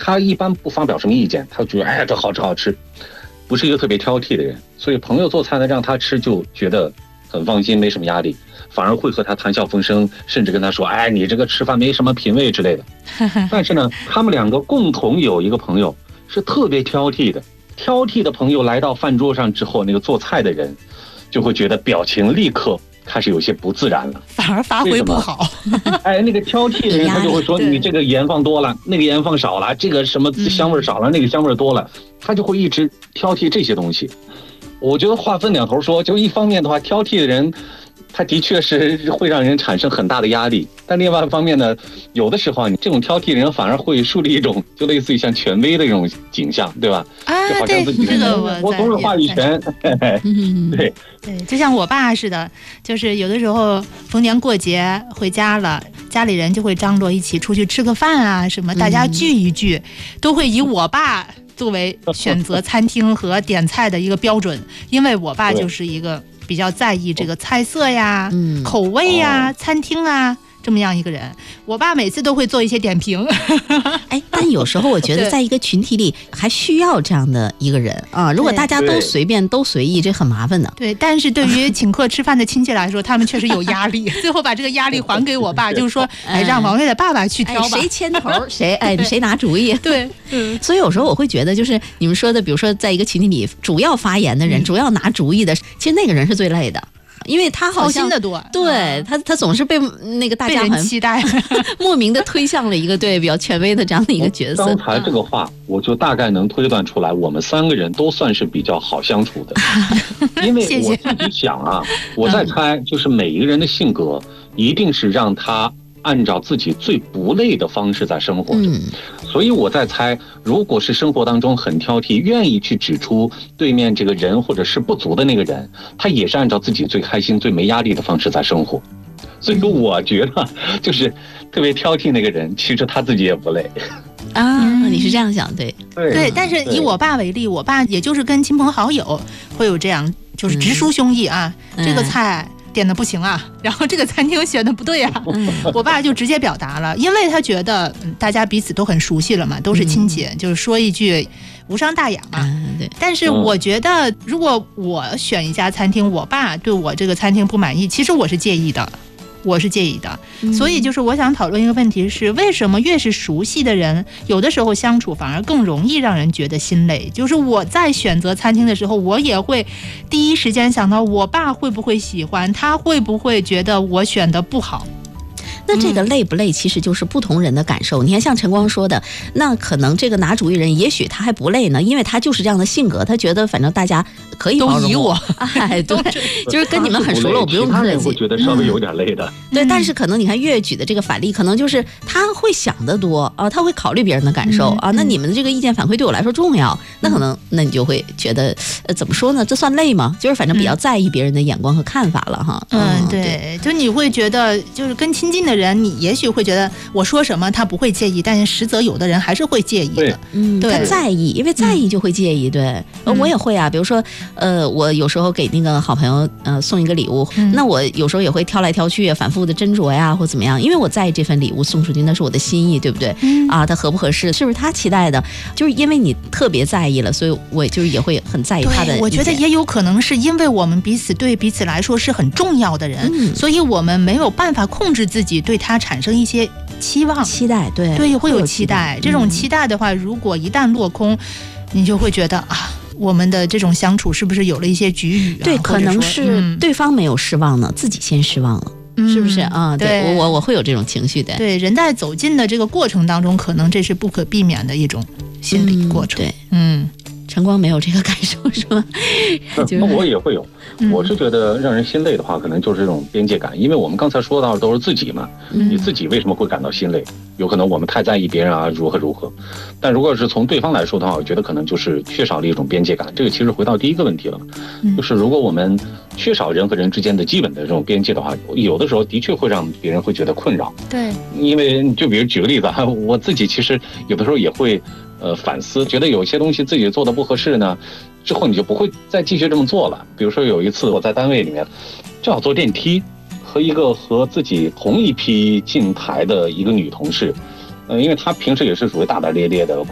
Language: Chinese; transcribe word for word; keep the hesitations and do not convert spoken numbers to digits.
他一般不发表什么意见，他觉得哎这好吃好吃，不是一个特别挑剔的人，所以朋友做菜呢让他吃就觉得很放心，没什么压力，反而会和他谈笑风生，甚至跟他说哎你这个吃饭没什么品味之类的。但是呢他们两个共同有一个朋友是特别挑剔的，挑剔的朋友来到饭桌上之后，那个做菜的人就会觉得表情立刻开始有些不自然了， 反而发挥不好。 哎，那个挑剔的人他就会说你这个盐放多了，那个盐放少了，这个什么香味少了，嗯、那个香味多了，他就会一直挑剔这些东西。我觉得话分两头说，就一方面的话，挑剔的人他的确是会让人产生很大的压力，但另外一方面呢，有的时候你这种挑剔的人反而会树立一种就类似于像权威的这种景象，对吧？ 啊， 就好像自己这个我总有话语权。 嗯， 对对，就像我爸似的，就是有的时候逢年过节回家了，家里人就会张罗一起出去吃个饭啊，什么大家聚一聚，嗯、都会以我爸作为选择餐厅和点菜的一个标准，因为我爸就是一个比较在意这个菜色呀、嗯、口味呀、哦、餐厅啊这么样一个人。我爸每次都会做一些点评。 哎，但有时候我觉得在一个群体里还需要这样的一个人啊，如果大家都随便都随意，这很麻烦的。 对，但是对于请客吃饭的亲戚来说，他们确实有压力，最后把这个压力还给我爸，就是说，哎，让王月的爸爸去挑吧， 哎、谁牵头谁哎谁拿主意。 对， 嗯，所以有时候我会觉得，就是你们说的，比如说在一个群体里，主要发言的人、嗯、主要拿主意的，其实那个人是最累的。因为他好像操心的多， 对他，他总是被那个大家很期待， 莫名的推向了一个对比较权威的这样的一个角色。 刚才这个话，我就大概能推断出来，我们三个人都算是比较好相处的，因为我自己想啊，我在猜，就是每一个人的性格一定是让他按照自己最不累的方式在生活着，嗯、所以我在猜，如果是生活当中很挑剔，愿意去指出对面这个人或者是不足的那个人，他也是按照自己最开心、最没压力的方式在生活。所以我觉得，就是特别挑剔那个人，其实他自己也不累。 啊，你是这样想，对对对，但是以我爸为例，我爸也就是跟亲朋好友会有这样，就是直抒胸臆啊，嗯、这个菜点的不行啊，然后这个餐厅选的不对啊，嗯、我爸就直接表达了，因为他觉得大家彼此都很熟悉了嘛，都是亲戚，嗯、就是说一句无伤大雅嘛。嗯、对。但是我觉得，如果我选一家餐厅，我爸对我这个餐厅不满意，其实我是介意的。我是介意的，所以就是我想讨论一个问题是，为什么越是熟悉的人，有的时候相处反而更容易让人觉得心累？就是我在选择餐厅的时候，我也会第一时间想到我爸会不会喜欢，他会不会觉得我选的不好。 那这个累不累其实就是不同人的感受。你看像陈光说的，那可能这个拿主意人也许他还不累呢，因为他就是这样的性格，他觉得反正大家可以包容我， 我哎，对，就是跟你们很熟了，我不用客气。 其他人会觉得稍微有点累的， 嗯、对，但是可能你看越举的这个反例，可能就是他会想得多啊，他会考虑别人的感受、嗯、啊。那你们的这个意见反馈对我来说重要，那可能那你就会觉得，呃，怎么说呢？这算累吗？就是反正比较在意别人的眼光和看法了哈。 嗯，嗯对，对就你会觉得，就是跟亲近的人，你也许会觉得我说什么他不会介意，但是实则有的人还是会介意的。 对， 嗯，对，他在意，因为在意就会介意。对，嗯、我也会啊。比如说，呃，我有时候给那个好朋友呃送一个礼物，嗯、那我有时候也会挑来挑去，反复的斟酌呀，或怎么样，因为我在意这份礼物送出去，那是我的心意，对不对？嗯、啊，他合不合适，是不是他期待的？就是因为你特别在意了，所以我就是也会很在意他的意见。 我觉得也有可能是因为我们彼此对彼此来说是很重要的人，嗯、所以我们没有办法控制自己对他产生一些期望、 期待，对对，会有期待。这种期待的话，如果一旦落空，你就会觉得啊，我们的这种相处是不是有了一些局域、啊？ 对，可能是对方没有失望呢，嗯、自己先失望了。是不是啊？对， 对我我我会有这种情绪的。 对，人在走近的这个过程当中，可能这是不可避免的一种心理过程。 嗯、对， 嗯， 晨光没有这个感受是吗？ 就是、我也会有。我是觉得让人心累的话，可能就是这种边界感，因为我们刚才说到的都是自己嘛，嗯、你自己为什么会感到心累？有可能我们太在意别人啊，如何如何。但如果是从对方来说的话，我觉得可能就是缺少了一种边界感。这个其实回到第一个问题了，嗯、就是如果我们缺少人和人之间的基本的这种边界的话，有的时候的确会让别人会觉得困扰。 对， 因为就比如举个例子啊，我自己其实有的时候也会呃反思，觉得有些东西自己做的不合适呢，之后你就不会再继续这么做了。比如说有一次我在单位里面正好坐电梯，和一个和自己同一批进台的一个女同事，呃，因为她平时也是属于大大咧咧的。